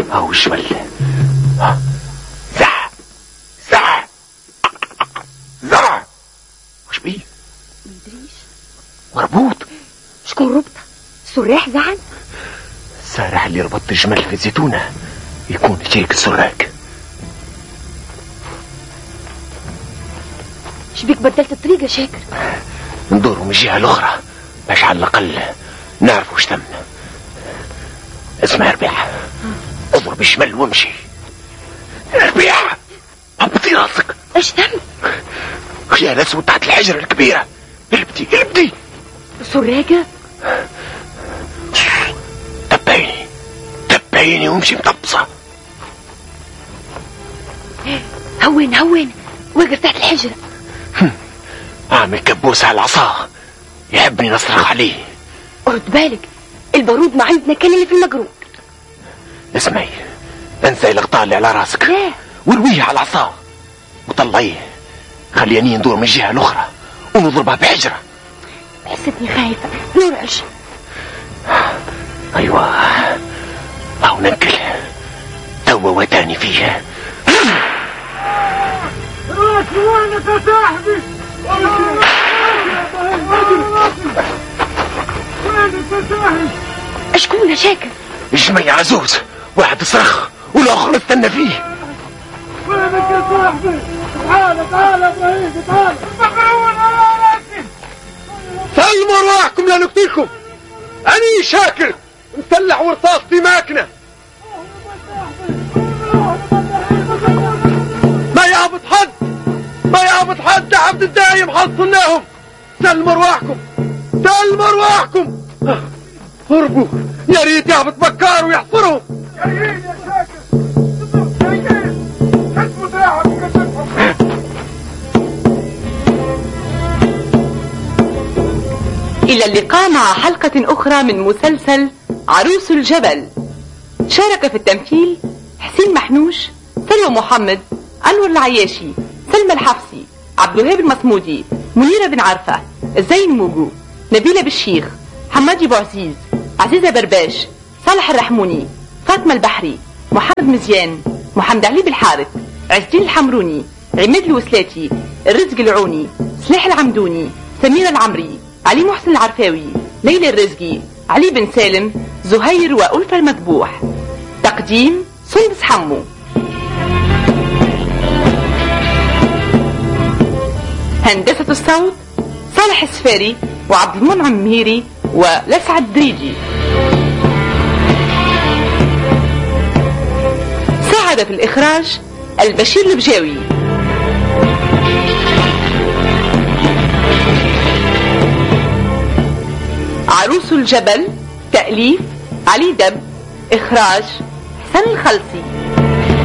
هاو الجبل. زع زع زع. وش بيه؟ مدريش. مربوط. شكون ربطه؟ سراح زعل؟ السارح اللي ربط الجمل في الزيتونة يكون شريك السراك. شبيك بدلت الطريق يا شاكر؟ ندوروا من الجهة الأخرى باش على الأقل نعرفوا وش تم. اسمع ربيعة، اضرب الشمال وامشي. ربيعة هبطي راسك. ايش تم؟ خيال اسود تحت الحجرة الكبيرة. البدي سراقة. تبيني وامشي مطبصة. هون وقف تحت الحجرة. عامل كبوس على العصا يحبني نصرخ عليه. رد بالك البارود ما عندنا كان اللي في المقروب. اسمعي، انسى الاقطاع اللي على راسك. لا، ورويه على العصا وطلعيه. خليني ندور من الجهة الأخرى ونضربها بحجرة. حسيتني خايفة نرعش. أيوة أو ننكل توا وتاني فيها. وينك يا صاحبي؟ وينك يا صاحبي؟ شكون يا شاكر؟ الجميع عزوز، واحد صرخ والآخر استنى فيه. وينك يا صاحبي؟ تعال ابراهيم تعال. سلموا ارواحكم لا نقتلكم. اني شاكر مسلح ورصاص في ماكنه. ما يهبط حد يا عبد الدايم. حصلناهم. سلموا ارواحكم. هربوا. يا ريت يهبط بكار ويحصرهم. جايين يا شاكر. جايين. كتبوا دراعهم وكتبهم. إلى اللقاء مع حلقة أخرى من مسلسل عروس الجبل. شارك في التمثيل حسين محنوش، سلوى محمد، أنور العياشي، سلمى الحفصي، عبد الوهاب المصمودي، منيرة بن عرفة، الزين موجو، نبيلة بالشيخ، حمادي بوعزيز، عزيزة برباش، صالح الرحموني، فاطمة البحري، محمد مزيان، محمد علي بالحارث، عز الدين الحمروني، عماد الوسلاتي، الرزق العوني، سلاح العمدوني، سميرة العمري، علي محسن العرفاوي، ليلى الرزقي، علي بن سالم، زهير وألفة المذبوح. تقديم سندس حمو. هندسة الصوت صالح السفاري وعبد المنعم مهيري ولسعد دريجي. ساعد في الإخراج البشير البجاوي. عروس الجبل تأليف علي دب، إخراج حسن الخلصي.